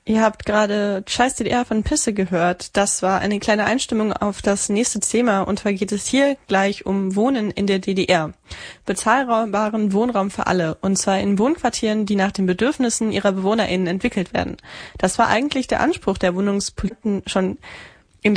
Ihr habt gerade Scheiß DDR von Pisse gehört. Das war eine kleine Einstimmung auf das nächste Thema, und zwar geht es hier gleich um Wohnen in der DDR. Bezahlbaren Wohnraum für alle, und zwar in Wohnquartieren, die nach den Bedürfnissen ihrer BewohnerInnen entwickelt werden. Das war eigentlich der Anspruch der Wohnungspolitiken schon